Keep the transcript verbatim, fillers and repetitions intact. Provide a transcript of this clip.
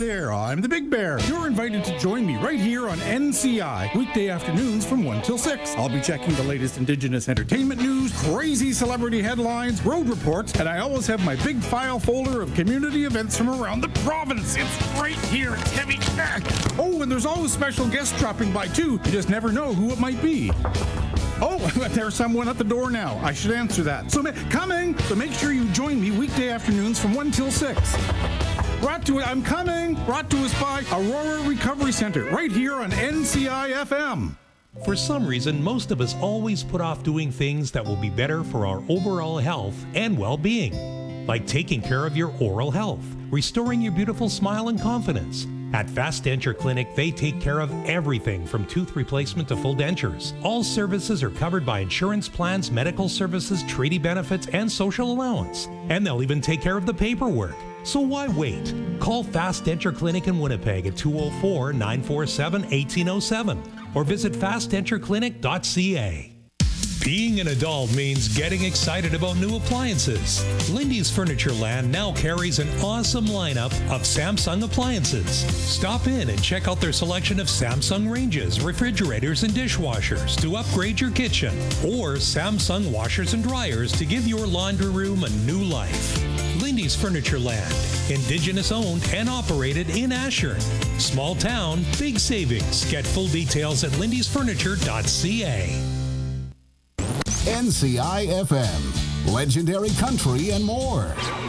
there, I'm the Big Bear. You're invited to join me right here on N C I, weekday afternoons from one till six. I'll be checking the latest Indigenous entertainment news, crazy celebrity headlines, road reports, and I always have my big file folder of community events from around the province. It's right here. It's heavy. Oh, and there's always special guests dropping by too. You just never know who it might be. Oh, there's someone at the door now. I should answer that. So, coming! So make sure you join me weekday afternoons from one till six. Brought to I'm coming! Brought to us by Aurora Recovery Center, right here on N C I F M. For some reason, most of us always put off doing things that will be better for our overall health and well-being, like taking care of your oral health, restoring your beautiful smile and confidence. At Fast Denture Clinic, they take care of everything from tooth replacement to full dentures. All services are covered by insurance plans, medical services, treaty benefits, and social allowance. And they'll even take care of the paperwork. So why wait? Call Fast Denture Clinic in Winnipeg at two oh four, nine four seven, one eight oh seven or visit fast denture clinic dot c a. Being an adult means getting excited about new appliances. Lindy's Furniture Land now carries an awesome lineup of Samsung appliances. Stop in and check out their selection of Samsung ranges, refrigerators, and dishwashers to upgrade your kitchen, or Samsung washers and dryers to give your laundry room a new life. Lindy's Furniture Land, Indigenous owned and operated in Ashern. Small town, big savings. Get full details at lindys furniture dot c a. N C I F M, legendary country and more.